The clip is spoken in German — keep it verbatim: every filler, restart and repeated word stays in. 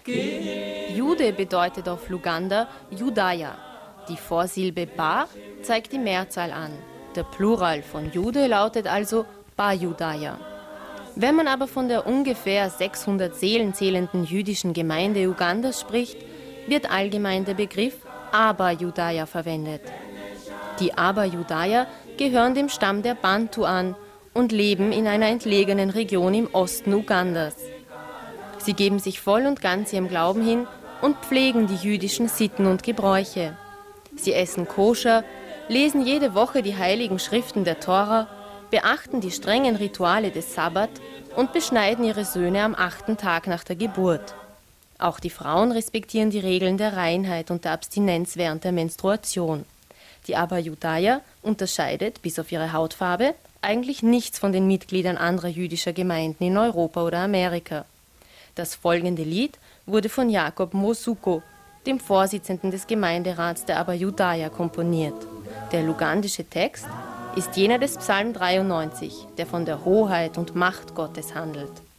Jude bedeutet auf Luganda Judaya. Die Vorsilbe Ba zeigt die Mehrzahl an. Der Plural von Jude lautet also Ba Judaya. Wenn man aber von der ungefähr sechshundert Seelen zählenden jüdischen Gemeinde Ugandas spricht, wird allgemein der Begriff Aba Judaya verwendet. Die Aba Judaya gehören dem Stamm der Bantu an und leben in einer entlegenen Region im Osten Ugandas. Sie geben sich voll und ganz ihrem Glauben hin und pflegen die jüdischen Sitten und Gebräuche. Sie essen koscher, lesen jede Woche die heiligen Schriften der Tora, beachten die strengen Rituale des Sabbat und beschneiden ihre Söhne am achten Tag nach der Geburt. Auch die Frauen respektieren die Regeln der Reinheit und der Abstinenz während der Menstruation. Die Aba Judaya unterscheidet, bis auf ihre Hautfarbe, eigentlich nichts von den Mitgliedern anderer jüdischer Gemeinden in Europa oder Amerika. Das folgende Lied wurde von Jakob Mosuko, dem Vorsitzenden des Gemeinderats der Aba Judaya, komponiert. Der lugandische Text ist jener des Psalm dreiundneunzig, der von der Hoheit und Macht Gottes handelt.